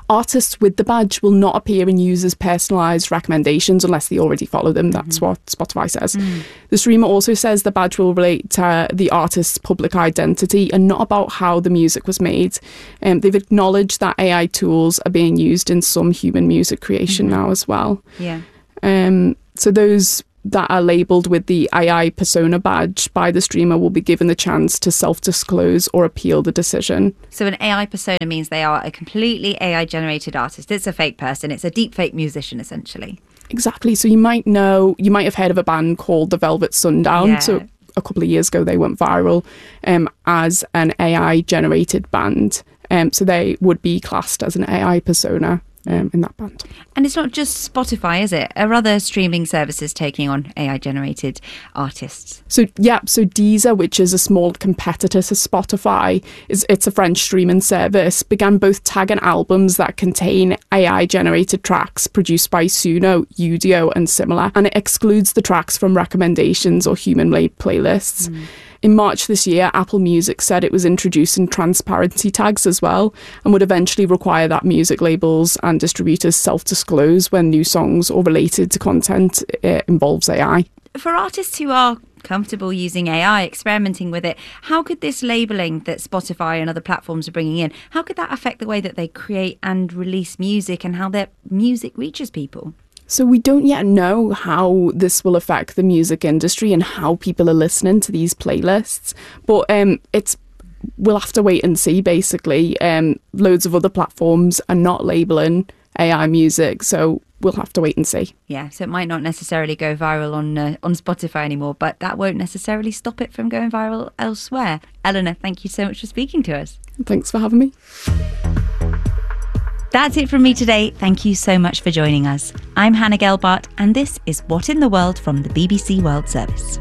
Artists with the badge will not appear in users' personalised recommendations unless they already follow them. That's mm-hmm. what Spotify says. Mm. The streamer also says the badge will relate to the artist's public identity and not about how the music was made. Um, they've acknowledged that A I tools are being used in some human music creation mm-hmm. now as well. Yeah. Um, so those that are labelled with the A I persona badge by the streamer will be given the chance to self-disclose or appeal the decision. So an A I persona means they are a completely A I-generated artist. It's a fake person. It's a deep fake musician, essentially. Exactly. So you might know, you might have heard of a band called the Velvet Sundown. Yeah. So a couple of years ago, they went viral um, as an A I-generated band. Um, so they would be classed as an A I persona. Um, in that band. And it's not just Spotify, is it? Are other streaming services taking on A I-generated artists? So, yeah, so Deezer, which is a small competitor to Spotify, is it's a French streaming service, began both tagging albums that contain A I-generated tracks produced by Suno, Udio and similar, and it excludes the tracks from recommendations or human-made playlists. Mm. In March this year, Apple Music said it was introducing transparency tags as well and would eventually require that music labels and distributors self-disclose when new songs or related to content uh, involves A I. For artists who are comfortable using A I, experimenting with it, how could this labelling that Spotify and other platforms are bringing in, how could that affect the way that they create and release music and how their music reaches people? So we don't yet know how this will affect the music industry and how people are listening to these playlists. But um, it's we'll have to wait and see, basically. Um, loads of other platforms are not labelling A I music, so we'll have to wait and see. Yeah, so it might not necessarily go viral on uh, on Spotify anymore, but that won't necessarily stop it from going viral elsewhere. Eleanor, thank you so much for speaking to us. Thanks for having me. That's it from me today. Thank you so much for joining us. I'm Hannah Gelbart, and this is What in the World from the B B C World Service.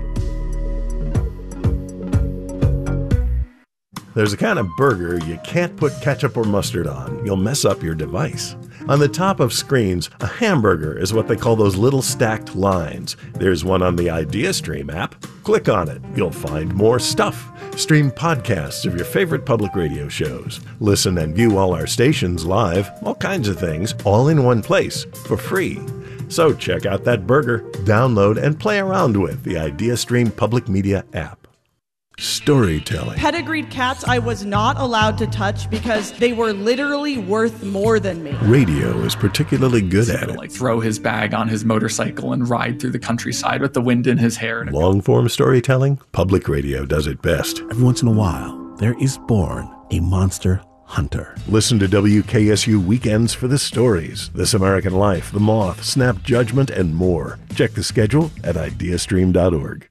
There's a kind of burger you can't put ketchup or mustard on. You'll mess up your device. On the top of screens, a hamburger is what they call those little stacked lines. There's one on the IdeaStream app. Click on it. You'll find more stuff. Stream podcasts of your favorite public radio shows. Listen and view all our stations live, all kinds of things, all in one place for free. So check out that burger, download, and play around with the IdeaStream Public Media app. Storytelling. Pedigreed cats I was not allowed to touch because they were literally worth more than me. Radio is particularly good at it. Like throw his bag on his motorcycle and ride through the countryside with the wind in his hair. Long-form storytelling, public radio does it best. Every once in a while, there is born a monster hunter. Listen to W K S U Weekends for the stories. This American Life, The Moth, Snap Judgment, and more. Check the schedule at ideastream dot org.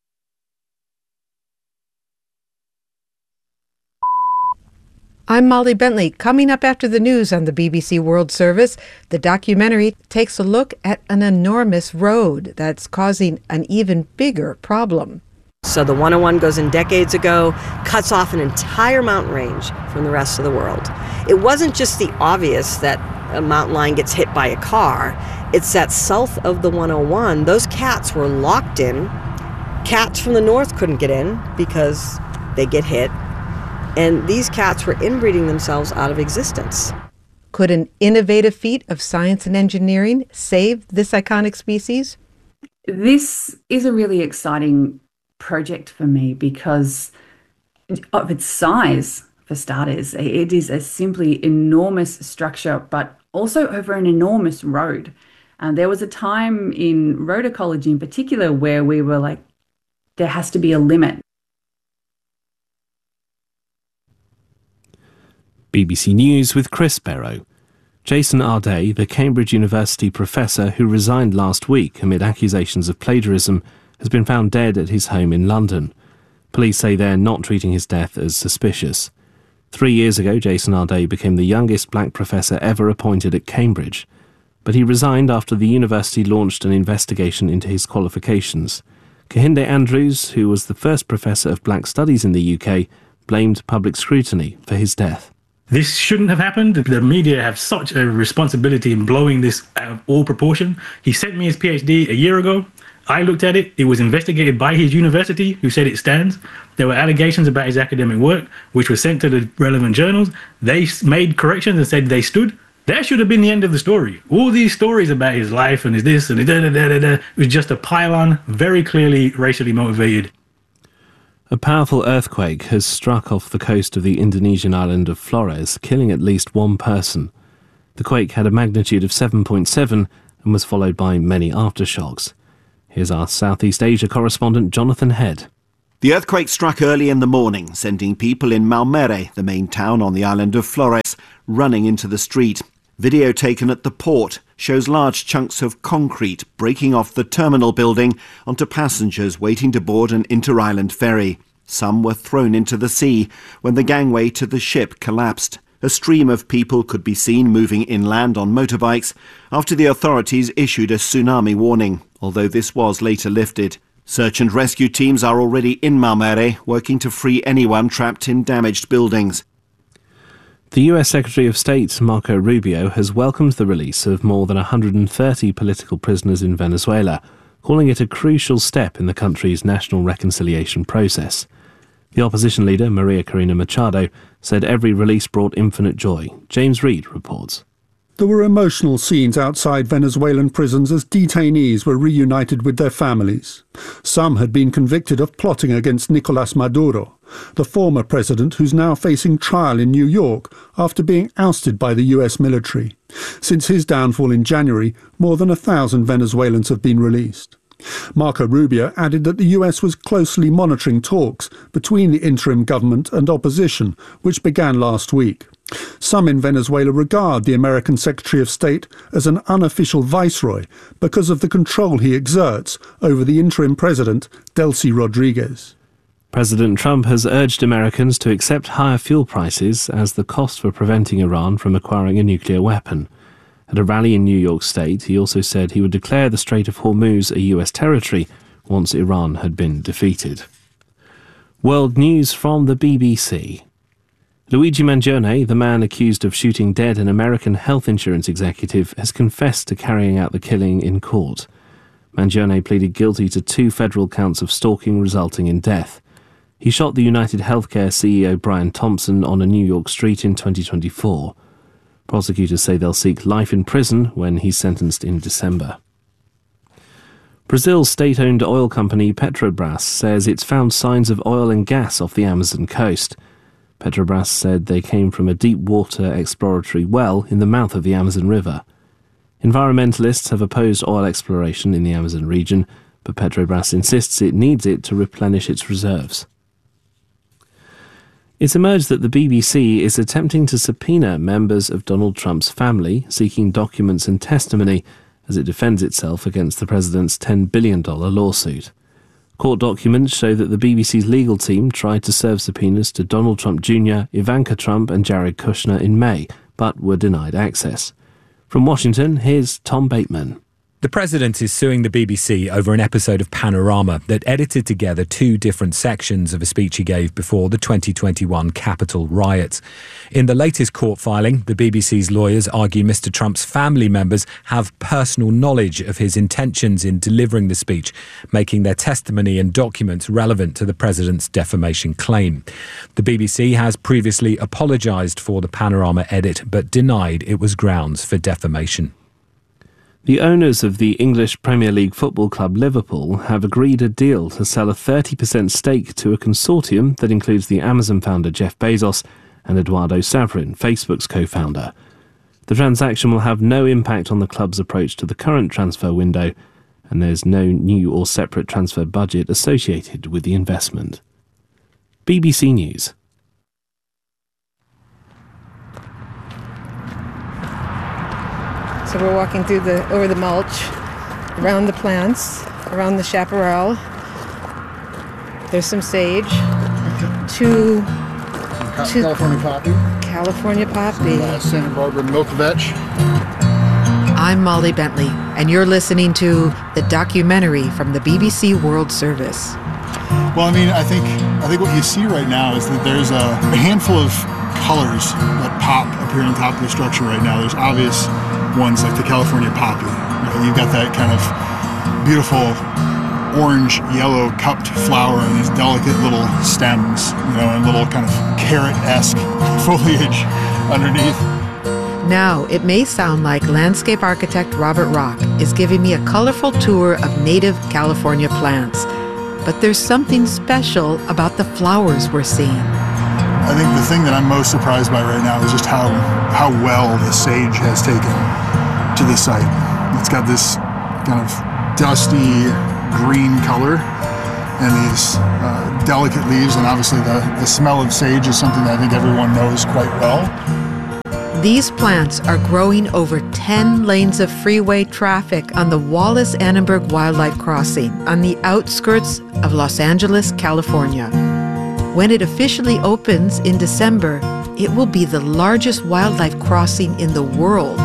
I'm Molly Bentley. Coming up after the news on the B B C World Service, the documentary takes a look at an enormous road that's causing an even bigger problem. So the one oh one goes in decades ago, cuts off an entire mountain range from the rest of the world. It wasn't just the obvious that a mountain line gets hit by a car. It's that south of the one oh one, those cats were locked in. Cats from the north couldn't get in because they get hit. And these cats were inbreeding themselves out of existence. Could an innovative feat of science and engineering save this iconic species? This is a really exciting project for me because of its size, for starters. It is a simply enormous structure, but also over an enormous road. And there was a time in road ecology in particular where we were like, there has to be a limit. B B C News with Chris Barrow. Jason Arday, the Cambridge University professor who resigned last week amid accusations of plagiarism, has been found dead at his home in London. Police say they're not treating his death as suspicious. Three years ago, Jason Arday became the youngest black professor ever appointed at Cambridge, but he resigned after the university launched an investigation into his qualifications. Kehinde Andrews, who was the first professor of black studies in the U K, blamed public scrutiny for his death. This shouldn't have happened. The media have such a responsibility in blowing this out of all proportion. He sent me his PhD a year ago. I looked at it. It was investigated by his university, who said it stands. There were allegations about his academic work, which were sent to the relevant journals. They made corrections and said they stood. That should have been the end of the story. All these stories about his life and his this and his da da da da da was just a pile-on, very clearly racially motivated. A powerful earthquake has struck off the coast of the Indonesian island of Flores, killing at least one person. The quake had a magnitude of seven point seven and was followed by many aftershocks. Here's our Southeast Asia correspondent Jonathan Head. The earthquake struck early in the morning, sending people in Maumere, the main town on the island of Flores, running into the street. Video taken at the port shows large chunks of concrete breaking off the terminal building onto passengers waiting to board an inter-island ferry. Some were thrown into the sea when the gangway to the ship collapsed. A stream of people could be seen moving inland on motorbikes after the authorities issued a tsunami warning, although this was later lifted. Search and rescue teams are already in Maumere, working to free anyone trapped in damaged buildings. The U S Secretary of State, Marco Rubio, has welcomed the release of more than one hundred thirty political prisoners in Venezuela, calling it a crucial step in the country's national reconciliation process. The opposition leader, Maria Corina Machado, said every release brought infinite joy. James Reed reports. There were emotional scenes outside Venezuelan prisons as detainees were reunited with their families. Some had been convicted of plotting against Nicolás Maduro, the former president who's now facing trial in New York after being ousted by the U S military. Since his downfall in January, more than a thousand Venezuelans have been released. Marco Rubio added that the U S was closely monitoring talks between the interim government and opposition, which began last week. Some in Venezuela regard the American Secretary of State as an unofficial viceroy because of the control he exerts over the interim president, Delcy Rodriguez. President Trump has urged Americans to accept higher fuel prices as the cost for preventing Iran from acquiring a nuclear weapon. At a rally in New York State, he also said he would declare the Strait of Hormuz a U S territory once Iran had been defeated. World news from the B B C. Luigi Mangione, the man accused of shooting dead an American health insurance executive, has confessed to carrying out the killing in court. Mangione pleaded guilty to two federal counts of stalking resulting in death. He shot the United Healthcare C E O Brian Thompson on a New York street in twenty twenty-four. Prosecutors say they'll seek life in prison when he's sentenced in December. Brazil's state-owned oil company Petrobras says it's found signs of oil and gas off the Amazon coast. Petrobras said they came from a deep-water exploratory well in the mouth of the Amazon River. Environmentalists have opposed oil exploration in the Amazon region, but Petrobras insists it needs it to replenish its reserves. It's emerged that the B B C is attempting to subpoena members of Donald Trump's family, seeking documents and testimony as it defends itself against the president's ten billion dollars lawsuit. Court documents show that the B B C's legal team tried to serve subpoenas to Donald Trump Junior, Ivanka Trump and Jared Kushner in May, but were denied access. From Washington, here's Tom Bateman. The president is suing the B B C over an episode of Panorama that edited together two different sections of a speech he gave before the twenty twenty-one Capitol riots. In the latest court filing, the B B C's lawyers argue Mister Trump's family members have personal knowledge of his intentions in delivering the speech, making their testimony and documents relevant to the president's defamation claim. The B B C has previously apologised for the Panorama edit, but denied it was grounds for defamation. The owners of the English Premier League football club Liverpool have agreed a deal to sell a thirty percent stake to a consortium that includes the Amazon founder Jeff Bezos and Eduardo Saverin, Facebook's co-founder. The transaction will have no impact on the club's approach to the current transfer window, and there's no new or separate transfer budget associated with the investment. B B C News. So we're walking through the over the mulch, around the plants, around the chaparral. There's some sage. Two, two California poppy. California poppy. Uh, Santa Barbara milk vetch. I'm Molly Bentley, and you're listening to the documentary from the B B C World Service. Well, I mean, I think I think what you see right now is that there's a, a handful of colors that pop up here on top of the structure right now. There's obvious ones like the California poppy. You know, you've got that kind of beautiful orange, yellow cupped flower and these delicate little stems, you know, and little kind of carrot-esque foliage underneath. Now, it may sound like landscape architect Robert Rock is giving me a colorful tour of native California plants, but there's something special about the flowers we're seeing. I think the thing that I'm most surprised by right now is just how, how well the sage has taken to the site. It's got this kind of dusty green color and these uh, delicate leaves, and obviously the, the smell of sage is something that I think everyone knows quite well. These plants are growing over ten lanes of freeway traffic on the Wallace-Annenberg Wildlife Crossing on the outskirts of Los Angeles, California. When it officially opens in December, it will be the largest wildlife crossing in the world.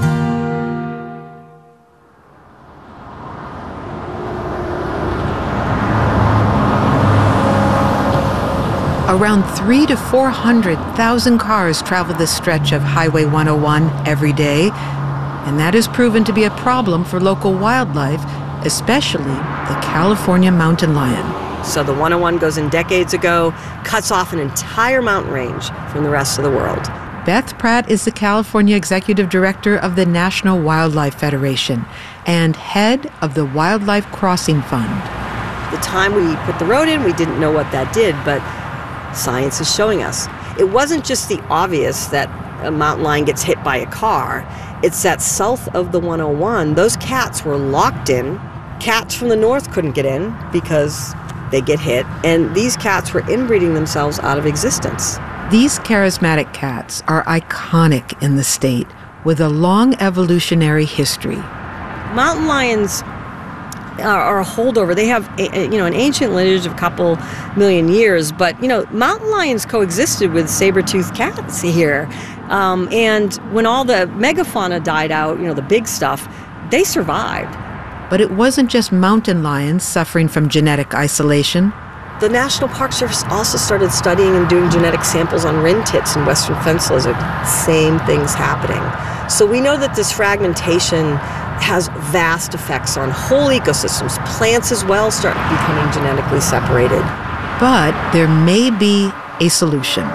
Around three to four hundred thousand cars travel this stretch of Highway one oh one every day, and that has proven to be a problem for local wildlife, especially the California mountain lion. So the one oh one goes in decades ago, cuts off an entire mountain range from the rest of the world. Beth Pratt is the California Executive Director of the National Wildlife Federation and head of the Wildlife Crossing Fund. The time we put the road in, we didn't know what that did, but science is showing us. It wasn't just the obvious that a mountain lion gets hit by a car. It's that south of the one oh one, those cats were locked in. Cats from the north couldn't get in because they get hit, and these cats were inbreeding themselves out of existence. These charismatic cats are iconic in the state with a long evolutionary history. Mountain lions are a holdover. They have, a, you know, an ancient lineage of a couple million years, but, you know, mountain lions coexisted with saber-toothed cats here. Um, and when all the megafauna died out, you know, the big stuff, they survived. But it wasn't just mountain lions suffering from genetic isolation. The National Park Service also started studying and doing genetic samples on wren tits and western fence lizard. Same things happening. So we know that this fragmentation has vast effects on whole ecosystems. Plants as well start becoming genetically separated. But there may be a solution.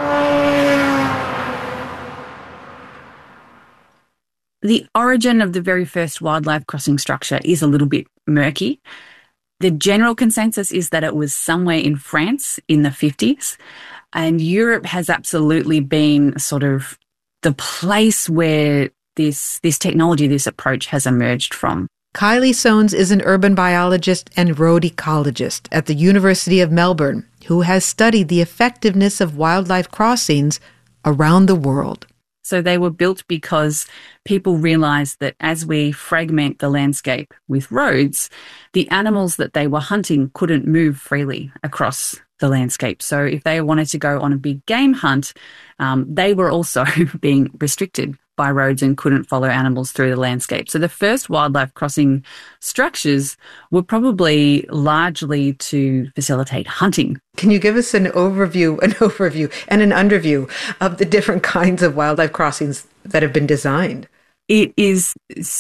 The origin of the very first wildlife crossing structure is a little bit murky. The general consensus is that it was somewhere in France in the fifties, and Europe has absolutely been sort of the place where this this technology, this approach has emerged from. Kylie Soanes is an urban biologist and road ecologist at the University of Melbourne who has studied the effectiveness of wildlife crossings around the world. So they were built because people realized that as we fragment the landscape with roads, the animals that they were hunting couldn't move freely across the landscape. So if they wanted to go on a big game hunt, um, they were also being restricted by roads and couldn't follow animals through the landscape. So the first wildlife crossing structures were probably largely to facilitate hunting. Can you give us an overview, an overview and an underview of the different kinds of wildlife crossings that have been designed? It is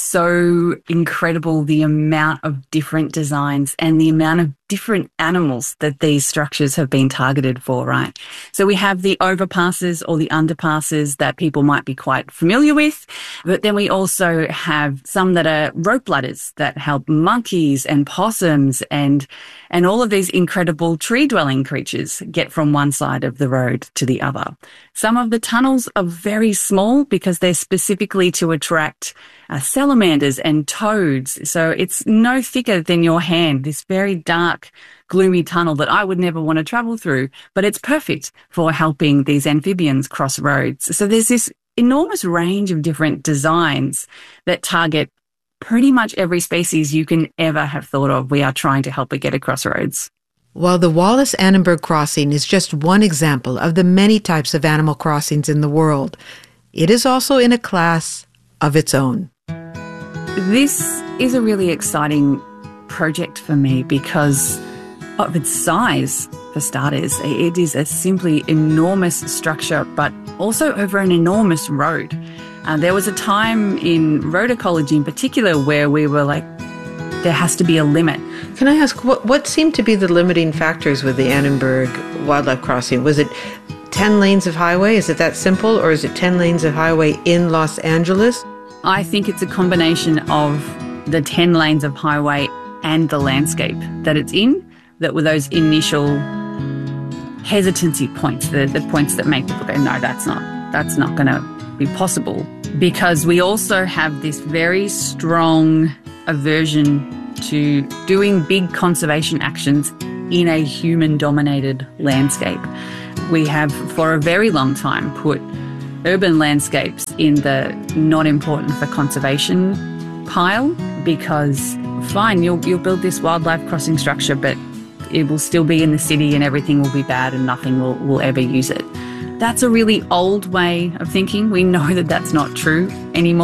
so incredible, the amount of different designs and the amount of different animals that these structures have been targeted for, right? So we have the overpasses or the underpasses that people might be quite familiar with, but then we also have some that are rope ladders that help monkeys and possums and and all of these incredible tree-dwelling creatures get from one side of the road to the other. Some of the tunnels are very small because they're specifically to attract uh, salamanders and toads. So it's no thicker than your hand, this very dark, gloomy tunnel that I would never want to travel through, but it's perfect for helping these amphibians cross roads. So there's this enormous range of different designs that target pretty much every species you can ever have thought of. We are trying to help it get across roads. While the Wallace-Annenberg crossing is just one example of the many types of animal crossings in the world, it is also in a class of its own. This is a really exciting project for me because of its size, for starters. It is a simply enormous structure, but also over an enormous road. Uh, there was a time in road ecology in particular where we were like, there has to be a limit. Can I ask, what, what seemed to be the limiting factors with the Annenberg Wildlife Crossing? Was it ten lanes of highway? Is it that simple, or is it ten lanes of highway in Los Angeles? I think it's a combination of the ten lanes of highway and the landscape that it's in that were those initial hesitancy points, the, the points that make people go, no, that's not, that's not going to be possible. Because we also have this very strong aversion to doing big conservation actions in a human-dominated landscape. We have, for a very long time, put urban landscapes in the not important for conservation pile because, fine, you'll, you'll build this wildlife crossing structure, but it will still be in the city and everything will be bad and nothing will, will ever use it. That's a really old way of thinking. We know that that's not true anymore.